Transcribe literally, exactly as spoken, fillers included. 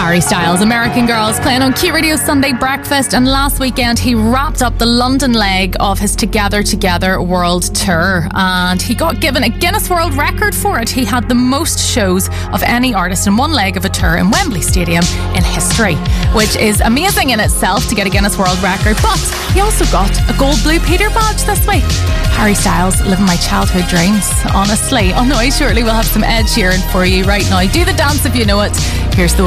Harry Styles, American Girls, playing on Q Radio Sunday Breakfast. And last weekend he wrapped up the London leg of his Together Together World Tour, and he got given a Guinness World Record for it. He had the most shows of any artist in one leg of a tour in Wembley Stadium in history, which is amazing in itself to get a Guinness World Record. But he also got a gold Blue Peter badge this week. Harry Styles, living my childhood dreams, honestly. Oh no, shortly we'll have some Ed Sheeran for you right now. Do the dance if you know it. Here's the